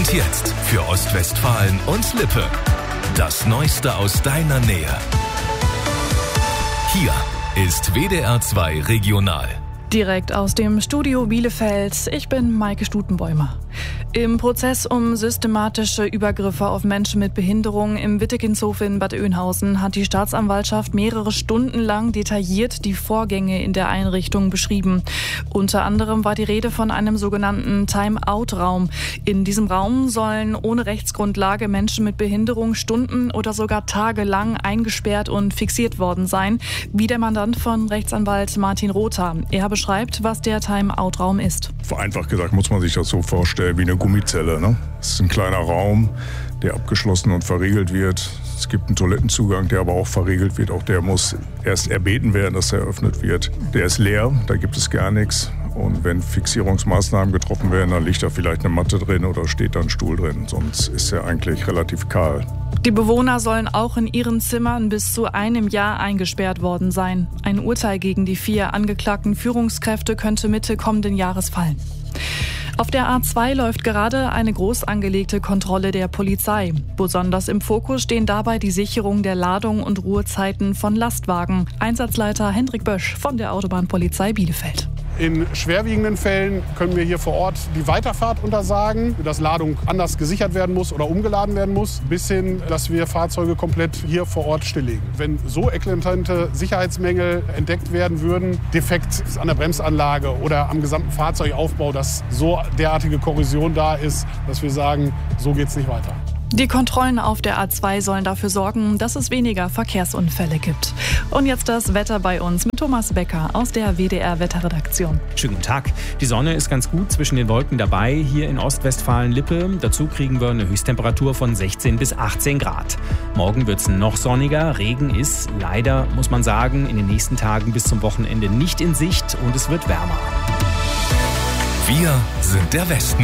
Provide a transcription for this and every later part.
Und jetzt für Ostwestfalen und Lippe. Das Neueste aus deiner Nähe. Hier ist WDR 2 Regional. Direkt aus dem Studio Bielefeld. Ich bin Maike Stutenbäumer. Im Prozess um systematische Übergriffe auf Menschen mit Behinderung im Wittekinshof in Bad Oeynhausen hat die Staatsanwaltschaft mehrere Stunden lang detailliert die Vorgänge in der Einrichtung beschrieben. Unter anderem war die Rede von einem sogenannten Time-out-Raum. In diesem Raum sollen ohne Rechtsgrundlage Menschen mit Behinderung stunden- oder sogar tagelang eingesperrt und fixiert worden sein, wie der Mandant von Rechtsanwalt Martin Rother. Er beschreibt, was der Time-out-Raum ist. Vereinfacht gesagt muss man sich das so vorstellen wie eine Gummizelle. Ne? Es ist ein kleiner Raum, der abgeschlossen und verriegelt wird. Es gibt einen Toilettenzugang, der aber auch verriegelt wird. Auch der muss erst erbeten werden, dass er eröffnet wird. Der ist leer, da gibt es gar nichts. Und wenn Fixierungsmaßnahmen getroffen werden, dann liegt da vielleicht eine Matte drin oder steht da ein Stuhl drin. Sonst ist er eigentlich relativ kahl. Die Bewohner sollen auch in ihren Zimmern bis zu einem Jahr eingesperrt worden sein. Ein Urteil gegen die 4 angeklagten Führungskräfte könnte Mitte kommenden Jahres fallen. Auf der A2 läuft gerade eine groß angelegte Kontrolle der Polizei. Besonders im Fokus stehen dabei die Sicherung der Ladung und Ruhezeiten von Lastwagen. Einsatzleiter Hendrik Bösch von der Autobahnpolizei Bielefeld. In schwerwiegenden Fällen können wir hier vor Ort die Weiterfahrt untersagen, dass Ladung anders gesichert werden muss oder umgeladen werden muss, bis hin, dass wir Fahrzeuge komplett hier vor Ort stilllegen. Wenn so eklatante Sicherheitsmängel entdeckt werden würden, Defekt an der Bremsanlage oder am gesamten Fahrzeugaufbau, dass so derartige Korrosion da ist, dass wir sagen, so geht's nicht weiter. Die Kontrollen auf der A2 sollen dafür sorgen, dass es weniger Verkehrsunfälle gibt. Und jetzt das Wetter bei uns mit Thomas Becker aus der WDR-Wetterredaktion. Schönen guten Tag. Die Sonne ist ganz gut zwischen den Wolken dabei hier in Ostwestfalen-Lippe. Dazu kriegen wir eine Höchsttemperatur von 16 bis 18 Grad. Morgen wird es noch sonniger. Regen ist leider, muss man sagen, in den nächsten Tagen bis zum Wochenende nicht in Sicht und es wird wärmer. Wir sind der Westen.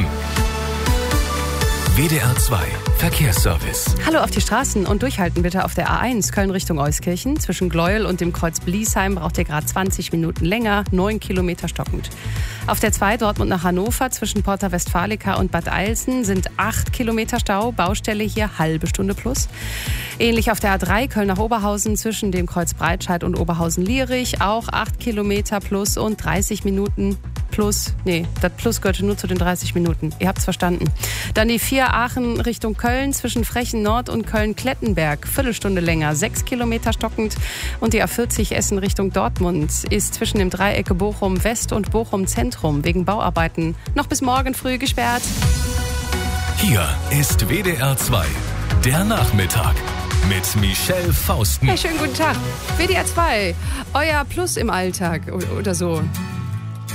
WDR 2 Verkehrsservice. Hallo auf die Straßen und durchhalten bitte auf der A1 Köln Richtung Euskirchen. Zwischen Gleuel und dem Kreuz Bliesheim braucht ihr gerade 20 Minuten länger, 9 Kilometer stockend. Auf der 2 Dortmund nach Hannover zwischen Porta Westfalica und Bad Eilsen sind 8 Kilometer Stau, Baustelle hier halbe Stunde plus. Ähnlich auf der A3 Köln nach Oberhausen zwischen dem Kreuz Breitscheid und Oberhausen-Lierich auch 8 Kilometer plus und 30 Minuten plus. Nee, das Plus gehörte nur zu den 30 Minuten. Ihr habt's verstanden. Dann die 4 Aachen Richtung Köln zwischen Frechen Nord und Köln-Klettenberg. Viertelstunde länger, 6 Kilometer stockend. Und die A40 Essen Richtung Dortmund ist zwischen dem Dreiecke Bochum West und Bochum Zentrum wegen Bauarbeiten noch bis morgen früh gesperrt. Hier ist WDR 2, der Nachmittag mit Michelle Fausten. Hey, schönen guten Tag. WDR 2, euer Plus im Alltag oder so.